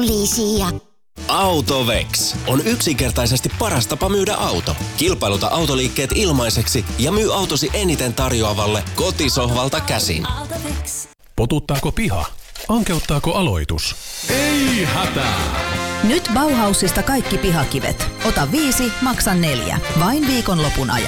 Poliisia. Autovex on yksinkertaisesti paras tapa myydä auto. Kilpailuta autoliikkeet ilmaiseksi ja myy autosi eniten tarjoavalle kotisohvalta käsin. Potuttaako piha? Ankeuttaako aloitus? Ei hätää! Nyt Bauhausista kaikki pihakivet. Ota 5, maksa 4. Vain viikonlopun ajan.